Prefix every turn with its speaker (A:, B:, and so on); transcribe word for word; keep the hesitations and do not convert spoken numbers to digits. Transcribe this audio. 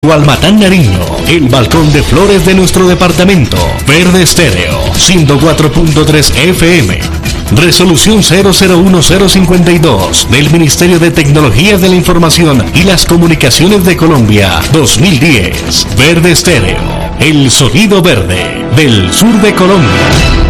A: Gualmatán, Nariño, el balcón de flores de nuestro departamento. Verde Estéreo, ciento cuatro punto tres F M. Resolución cero cero uno cero cincuenta y dos del Ministerio de Tecnologías de la Información y las Comunicaciones de Colombia, dos mil diez. Verde Estéreo, el sonido verde del sur de Colombia.